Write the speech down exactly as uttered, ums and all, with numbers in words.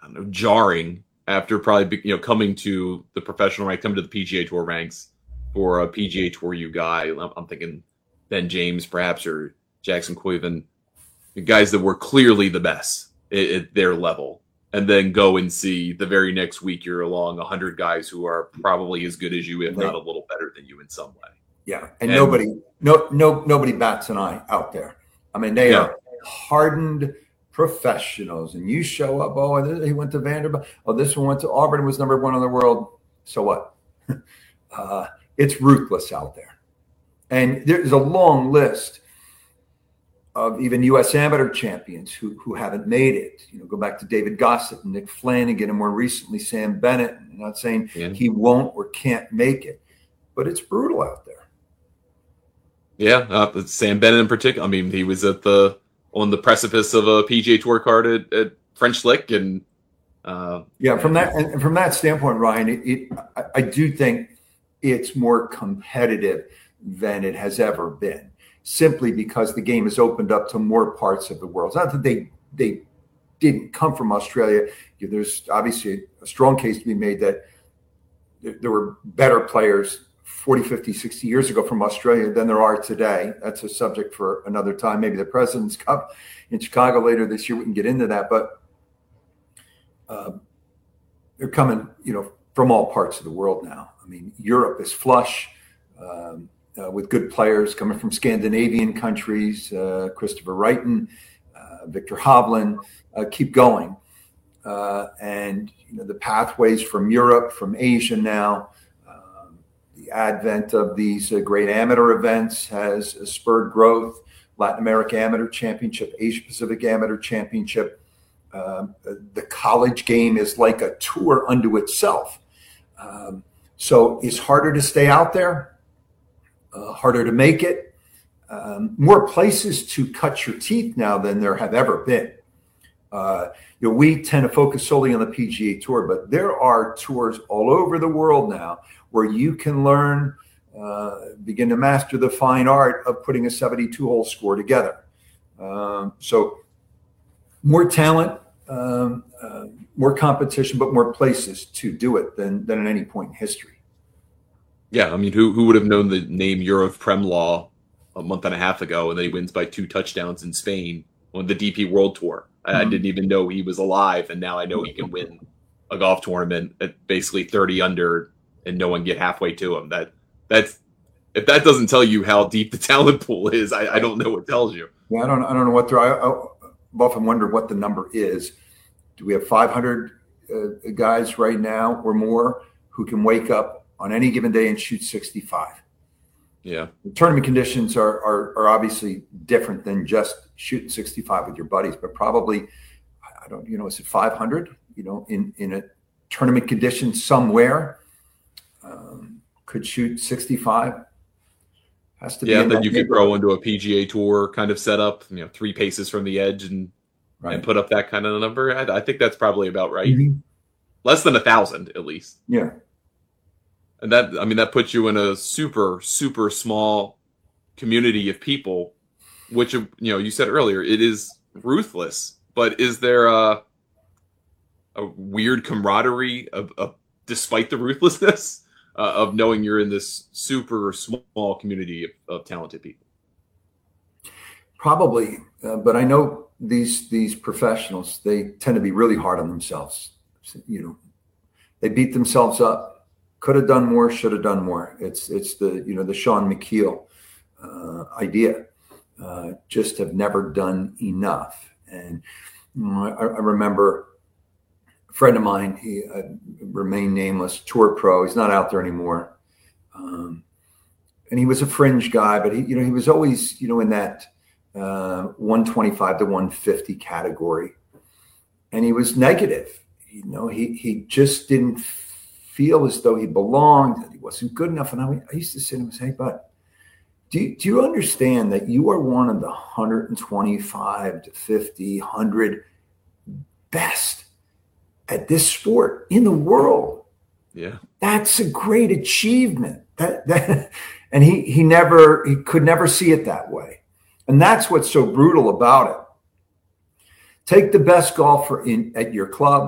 don't know, jarring after probably you know coming to the professional rank, coming to the P G A Tour ranks for a P G A Tour U guy. I'm, I'm thinking Ben James perhaps or Jackson Quaven, the guys that were clearly the best at, at their level, and then go and see the very next week you're along a hundred guys who are probably as good as you, if right. not a little better than you in some way. Yeah, and, and nobody, no, no, nobody bats an eye out there. I mean, they yeah. are hardened professionals, and you show up. Oh, he went to Vanderbilt. Oh, this one went to Auburn. Was number one in the world. So what? uh, it's ruthless out there, and there's a long list of even U S amateur champions who who haven't made it. You know, go back to David Gossett and Nick Flanagan, and more recently Sam Bennett. I'm not saying yeah. he won't or can't make it, but it's brutal out there. Yeah, uh, Sam Bennett in particular. I mean, he was at the on the precipice of a P G A Tour card at, at French Lick, and uh, yeah, from that and from that standpoint, Ryan, it, it I, I do think it's more competitive than it has ever been, simply because the game has opened up to more parts of the world. It's not that they they didn't come from Australia. There's obviously a strong case to be made that there, there were better players forty, fifty, sixty years ago from Australia than there are today. That's a subject for another time. Maybe the President's Cup in Chicago later this year, we can get into that. But uh, they're coming, you know, from all parts of the world now. I mean, Europe is flush um, uh, with good players coming from Scandinavian countries, uh, Christopher Wrighton, uh, Victor Hovland, uh, keep going. Uh, and, you know, the pathways from Europe, from Asia now, advent of these uh, great amateur events has uh, spurred growth. Latin America Amateur Championship, Asia Pacific Amateur Championship. Um, the college game is like a tour unto itself. Um, so it's harder to stay out there, uh, harder to make it. Um, more places to cut your teeth now than there have ever been. Uh, you know, we tend to focus solely on the P G A Tour, but there are tours all over the world now where you can learn, uh, begin to master the fine art of putting a seventy-two hole score together. Um, so more talent, um, uh, more competition, but more places to do it than, than at any point in history. Yeah, I mean, who who would have known the name Euro Premlaw a month and a half ago, and then he wins by two touchdowns in Spain on the D P World Tour. Mm-hmm. I didn't even know he was alive, and now I know he can win a golf tournament at basically thirty under and no one get halfway to him. That that's if that doesn't tell you how deep the talent pool is, I, I don't know what tells you. Yeah, I don't I don't know what they're. I, I've often wondered what the number is. Do we have five hundred uh, guys right now or more who can wake up on any given day and shoot sixty-five? Yeah. The tournament conditions are, are are obviously different than just shooting sixty-five with your buddies, but probably, I don't, you know, is it five hundred, you know, in, in a tournament condition somewhere, um, could shoot sixty-five? Has to be. Yeah, then you could throw into a P G A Tour kind of setup, you know, three paces from the edge and, right. and put up that kind of number. I, I think that's probably about right. Mm-hmm. Less than a thousand, at least. Yeah. And that, I mean, that puts you in a super, super small community of people, which, you know, you said earlier, it is ruthless, but is there a, a weird camaraderie of, of despite the ruthlessness uh, of knowing you're in this super small community of, of talented people? Probably. Uh, but I know these, these professionals, they tend to be really hard on themselves. You know, they beat themselves up. Could have done more, should have done more. It's it's the, you know, the Sean McKeel uh, idea. Uh, just have never done enough. And you know, I, I remember a friend of mine, he uh, remained nameless, tour pro. He's not out there anymore. Um, and he was a fringe guy, but he, you know, he was always, you know, in that uh, one twenty-five to one fifty category. And he was negative. You know, he he just didn't feel as though he belonged, that he wasn't good enough. And I, I used to say to him, hey, bud, do you, do you understand that you are one of the one twenty-five to fifty, one hundred best at this sport in the world? Yeah. That's a great achievement. That, that, and he, he never, he could never see it that way. And that's what's so brutal about it. Take the best golfer in at your club,